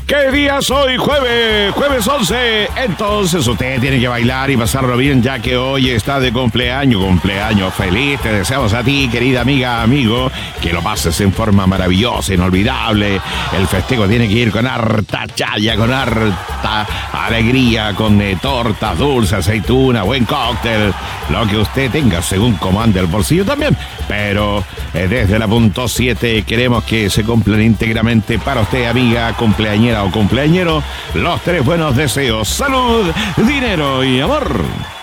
¿Qué día es hoy? Jueves 11. Entonces usted tiene que bailar y pasarlo bien, ya que hoy está de cumpleaños feliz. Te deseamos a ti, querida amiga, amigo, que lo pases en forma maravillosa, inolvidable. El festejo tiene que ir con harta chaya, con harta alegría, con tortas, dulces, aceituna, buen cóctel, lo que usted tenga según cómo ande el bolsillo también. Pero desde la punto 7 queremos que se cumplan íntegramente para usted, amiga, cumpleañera o cumpleañero, los 3 buenos deseos: salud, dinero y amor.